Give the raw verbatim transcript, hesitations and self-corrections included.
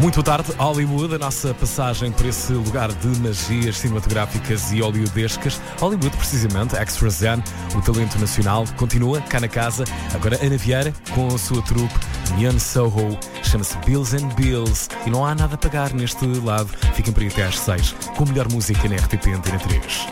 Muito boa tarde, Hollywood, a nossa passagem por esse lugar de magias cinematográficas e hollywoodescas. Hollywood, precisamente, Extra Zen, o talento nacional, continua cá na casa. Agora Ana Vieira, com a sua trupe Neon Soho, chama-se Bills and Bills. E não há nada a pagar neste lado. Fiquem por aí até às seis, com a melhor música na R T P Antena três.